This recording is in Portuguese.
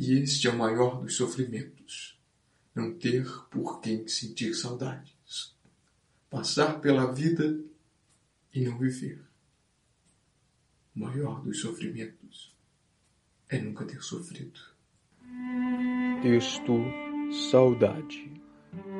E este é o maior dos sofrimentos, não ter por quem sentir saudades, passar pela vida e não viver. O maior dos sofrimentos é nunca ter sofrido. Texto Saudade.